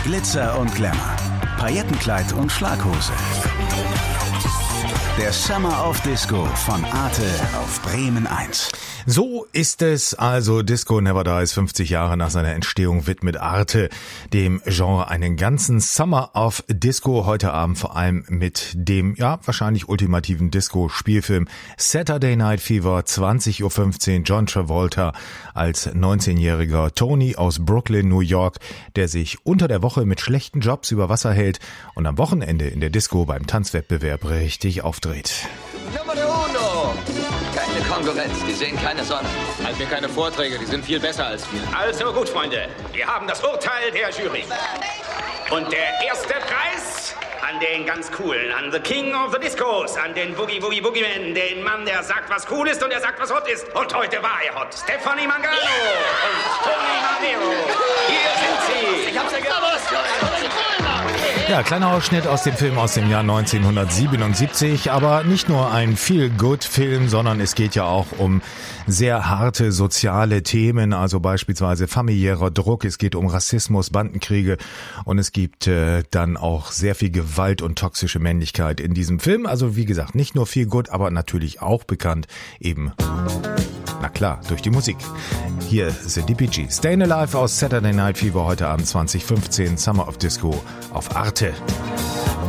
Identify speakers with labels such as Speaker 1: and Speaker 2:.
Speaker 1: Glitzer und Glamour, Paillettenkleid und Schlaghose. Der Summer of Disco von Arte auf Bremen 1.
Speaker 2: So ist es also. Disco Never Dies, 50 Jahre nach seiner Entstehung, widmet Arte dem Genre einen ganzen Summer of Disco. Heute Abend vor allem mit dem, wahrscheinlich ultimativen Disco-Spielfilm Saturday Night Fever, 20:15 Uhr. John Travolta als 19-jähriger Tony aus Brooklyn, New York, der sich unter der Woche mit schlechten Jobs über Wasser hält und am Wochenende in der Disco beim Tanzwettbewerb richtig aufdreht.
Speaker 3: Nummer uno! Keine Konkurrenz, die sehen keine Sonne.
Speaker 4: Halt mir keine Vorträge, die sind viel besser als wir.
Speaker 5: Also gut, Freunde, wir haben das Urteil der Jury. Und der erste Preis an den ganz coolen, an the King of the Discos, an den Boogie Woogie Boogie Man, den Mann, der sagt, was cool ist und der sagt, was hot ist. Und heute war er hot. Stephanie Mangano und Tony Manero. Hier sind sie. Ich hab's ja gewusst.
Speaker 2: Ja, kleiner Ausschnitt aus dem Film aus dem Jahr 1977, aber nicht nur ein Feel-Good-Film, sondern es geht ja auch um sehr harte soziale Themen, also beispielsweise familiärer Druck, es geht um Rassismus, Bandenkriege und es gibt dann auch sehr viel Gewalt und toxische Männlichkeit in diesem Film. Also wie gesagt, nicht nur Feel-Good, aber natürlich auch bekannt eben, na klar, durch die Musik. Hier sind die Bee Gees. Stayin' Alive aus Saturday Night Fever, heute Abend 20:15, Summer of Disco auf Arte.